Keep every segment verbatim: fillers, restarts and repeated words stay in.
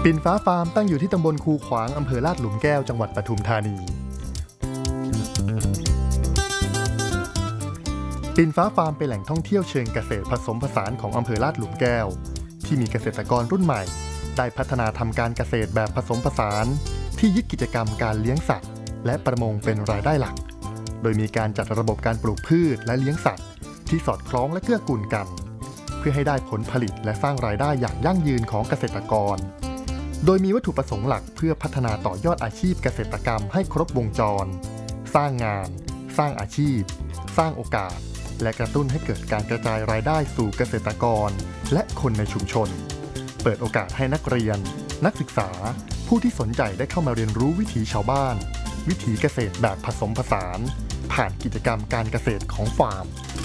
ปิ่นฟ้าฟาร์มตั้งอยู่ที่ตำบลคูขวางอำเภอลาดหลุมแก้วจังหวัดปทุมธานีปิ่นฟ้าฟาร์มเป็นแหล่งท่องเที่ยวเชิงเกษตรผสมผสานของอำเภอลาดหลุมแก้วที่มีเกษตรกรรุ่นใหม่ได้พัฒนาทำการเกษตรแบบผสมผสานที่ยึดกิจกรรมการเลี้ยงสัตว์และประมงเป็นรายได้หลักโดยมีการจัดระบบการปลูกพืชและเลี้ยงสัตว์ที่สอดคล้องและเกื้อกูลกันเพื่อให้ได้ผลผลิตและสร้างรายได้อย่างยั่งยืนของเกษตรกรโดยมีวัตถุประสงค์หลักเพื่อพัฒนาต่อยอดอาชีพเกษตรกรรมให้ครบวงจรสร้างงานสร้างอาชีพสร้างโอกาสและกระตุ้นให้เกิดการกระจายรายได้สู่เกษตรกรและคนในชุมชนเปิดโอกาสให้นักเรียนนักศึกษาผู้ที่สนใจได้เข้ามาเรียนรู้วิถีชาวบ้านวิถีเกษตรแบบผสมผสานผ่านกิจกรรมการเกษตรของฟาร์ม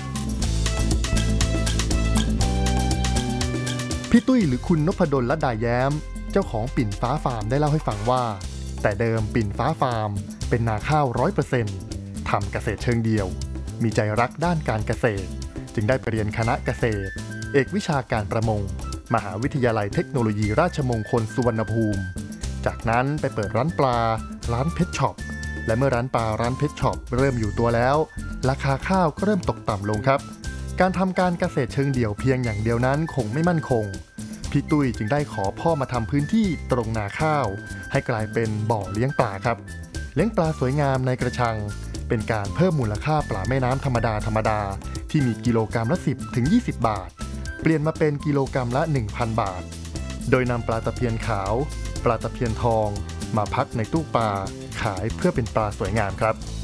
พี่ตุ้ยหรือคุณนพดลละดาแย้มเจ้าของปิ่นฟ้าฟาร์มได้เล่าให้ฟังว่าแต่เดิมปิ่นฟ้าฟาร์มเป็นนาข้าว ร้อยเปอร์เซ็นต์ ทำเกษตรเชิงเดียวมีใจรักด้านการเกษตรจึงได้ไปเรียนคณะเกษตรเอกวิชาการประมงมหาวิทยาลัยเทคโนโลยีราชมงคลสุวรรณภูมิจากนั้นไปเปิดร้านปลาร้านเพชรช็อปและเมื่อร้านปลาร้านเพชรช็อปเริ่มอยู่ตัวแล้วราคาข้าวก็เริ่มตกต่ำลงครับการทำการเกษตรเชิงเดี่ยวเพียงอย่างเดียวนั้นคงไม่มั่นคงพี่ตุ้ยจึงได้ขอพ่อมาทำพื้นที่ตรงนาข้าวให้กลายเป็นบ่อเลี้ยงปลาครับเลี้ยงปลาสวยงามในกระชังเป็นการเพิ่มมูลค่าปลาแม่น้ำธรรมดาธรรมดาที่มีกิโลกรัมละ สิบถึงยี่สิบ บาทเปลี่ยนมาเป็นกิโลกรัมละ หนึ่งพัน บาทโดยนำปลาตะเพียนขาวปลาตะเพียนทองมาพักในตู้ปลาขายเพื่อเป็นปลาสวยงามครับ